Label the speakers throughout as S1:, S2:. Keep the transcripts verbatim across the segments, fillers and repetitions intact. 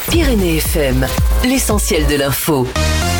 S1: Pyrénées F M, l'essentiel de l'info.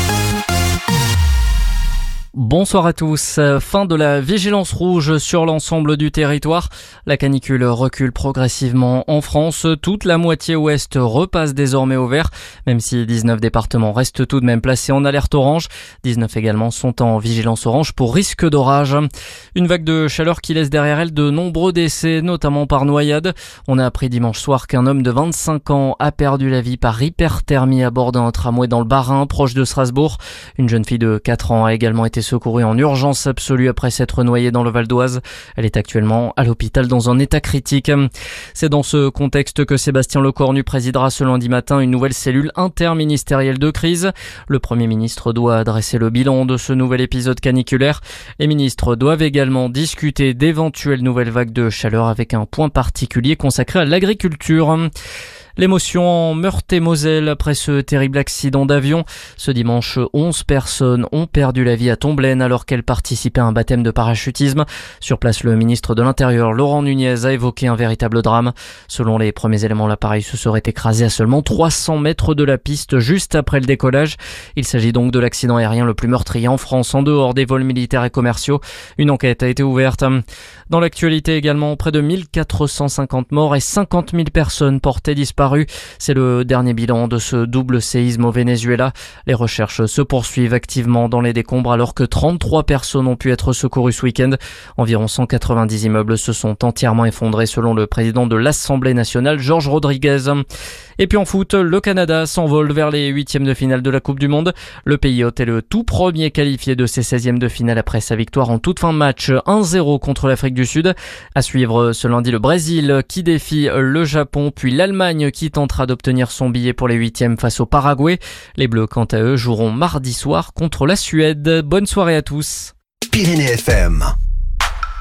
S2: Bonsoir à tous. Fin de la vigilance rouge sur l'ensemble du territoire. La canicule recule progressivement en France. Toute la moitié ouest repasse désormais au vert, même si dix-neuf départements restent tout de même placés en alerte orange. dix-neuf également sont en vigilance orange pour risque d'orage. Une vague de chaleur qui laisse derrière elle de nombreux décès, notamment par noyade. On a appris dimanche soir qu'un homme de vingt-cinq ans a perdu la vie par hyperthermie à bord d'un tramway dans le Bas-Rhin, proche de Strasbourg. Une jeune fille de quatre ans a également été secourue en urgence absolue après s'être noyée dans le Val d'Oise. Elle est actuellement à l'hôpital dans un état critique. C'est dans ce contexte que Sébastien Lecornu présidera ce lundi matin une nouvelle cellule interministérielle de crise. Le Premier ministre doit adresser le bilan de ce nouvel épisode caniculaire. Les ministres doivent également discuter d'éventuelles nouvelles vagues de chaleur avec un point particulier consacré à l'agriculture. L'émotion en Meurthe-et-Moselle après ce terrible accident d'avion. Ce dimanche, onze personnes ont perdu la vie à Tomblaine alors qu'elles participaient à un baptême de parachutisme. Sur place, le ministre de l'Intérieur, Laurent Nunez, a évoqué un véritable drame. Selon les premiers éléments, l'appareil se serait écrasé à seulement trois cents mètres de la piste juste après le décollage. Il s'agit donc de l'accident aérien le plus meurtrier en France en dehors des vols militaires et commerciaux. Une enquête a été ouverte. Dans l'actualité également, près de mille quatre cent cinquante morts et cinquante mille personnes portées disparues. C'est le dernier bilan de ce double séisme au Venezuela. Les recherches se poursuivent activement dans les décombres alors que trente-trois personnes ont pu être secourues ce week-end. Environ cent quatre-vingt-dix immeubles se sont entièrement effondrés selon le président de l'Assemblée nationale, Georges Rodriguez. Et puis en foot, le Canada s'envole vers les huitièmes de finale de la Coupe du Monde. Le pays hôte est le tout premier qualifié de ses seizièmes de finale après sa victoire en toute fin de match un zéro contre l'Afrique du Sud. À suivre ce lundi le Brésil qui défie le Japon, puis l'Allemagne qui tentera d'obtenir son billet pour les huitièmes face au Paraguay. Les Bleus, quant à eux, joueront mardi soir contre la Suède. Bonne soirée à tous.
S3: Pyrénées F M.